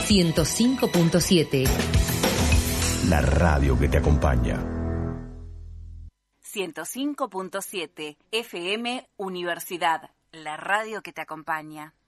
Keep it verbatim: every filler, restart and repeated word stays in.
ciento cinco punto siete. La radio que te acompaña. ciento cinco punto siete F M Universidad, la radio que te acompaña.